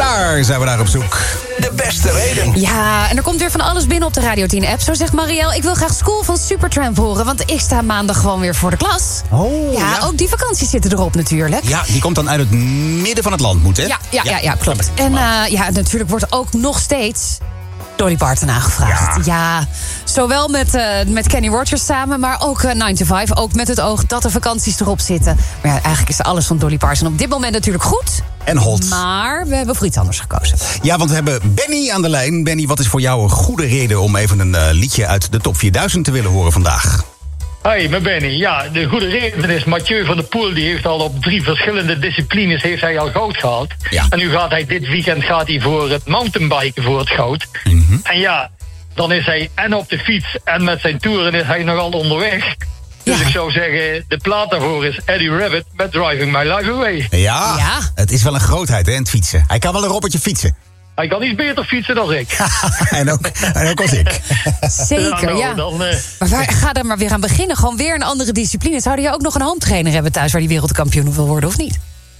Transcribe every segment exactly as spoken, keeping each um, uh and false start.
Daar zijn we naar op zoek. De beste reden. Ja, en er komt weer van alles binnen op de Radio tien-app. Zo zegt Marielle, ik wil graag School van Supertramp horen, want ik sta maandag gewoon weer voor de klas. Oh, ja, ja. ook die vakanties zitten erop natuurlijk. Ja, die komt dan uit het midden van het land, moet hè? Ja, ja, ja, ja, klopt. En uh, ja, natuurlijk wordt ook nog steeds Dolly Parton aangevraagd. Ja, ja zowel met, uh, met Kenny Rogers samen, maar ook uh, nine to five. Ook met het oog dat er vakanties erop zitten. Maar ja, eigenlijk is alles van Dolly Parton op dit moment natuurlijk goed. En hot. Maar we hebben voor iets anders gekozen. Ja, want we hebben Benny aan de lijn. Benny, wat is voor jou een goede reden om even een uh, liedje uit de top vierduizend te willen horen vandaag? Hoi, met Benny. Ja, de goede reden is Mathieu van der Poel. Die heeft al op drie verschillende disciplines heeft hij al goud gehaald. Ja. En nu gaat hij dit weekend gaat hij voor het mountainbiken voor het goud. Mm-hmm. En ja, dan is hij en op de fiets en met zijn toeren is hij nogal onderweg. Dus Ja. ik zou zeggen, de plaat daarvoor is Eddie Rabbitt met Driving My Life Away. Ja, Ja. Het is wel een grootheid hè, in het fietsen. Hij kan wel een robbertje fietsen. Hij kan iets beter fietsen dan ik. en, ook, en ook als ik. Zeker, nou, ja. Dan, uh, Maar waar, ga er maar weer aan beginnen. Gewoon weer een andere discipline. Zou je ook nog een home trainer hebben thuis waar die wereldkampioen wil worden of niet?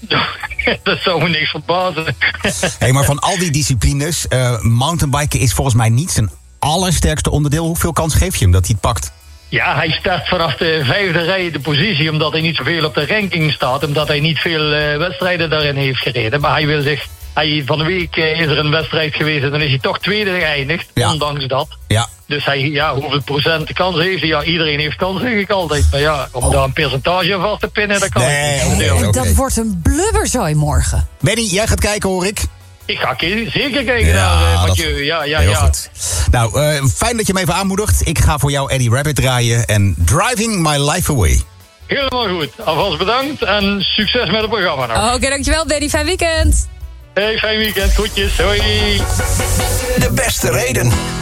dat zou me niks verbazen. Hey, maar van al die disciplines, uh, mountainbiken is volgens mij niet zijn allersterkste onderdeel. Hoeveel kans geef je hem dat hij het pakt? Ja, hij start vanaf de vijfde rij de positie, omdat hij niet zoveel op de ranking staat, omdat hij niet veel uh, wedstrijden daarin heeft gereden. Maar hij wil zich, hij, van de week uh, is er een wedstrijd geweest en dan is hij toch tweede geëindigd, Ja. ondanks dat. Ja. Dus hij, ja, hoeveel procent kans heeft hij? Ja, iedereen heeft kans, zeg ik altijd. Maar ja, om Oh. daar een percentage aan vast te pinnen, dat kan Nee, ik niet. oké. En oké. dat wordt een blubberzooi morgen. Benny, jij gaat kijken hoor ik. Ik ga ke- zeker kijken Ja, naar uh, dat- Mathieu. Ja, ja, Heel ja. goed. Nou, uh, fijn dat je me even aanmoedigt. Ik ga voor jou Eddie Rabbitt draaien en Driving My Life Away. Helemaal goed. Alvast bedankt en succes met het programma nog. Oké, dankjewel Benny. Fijn weekend. Hey, fijn weekend. Groetjes. Hoi. De beste reden.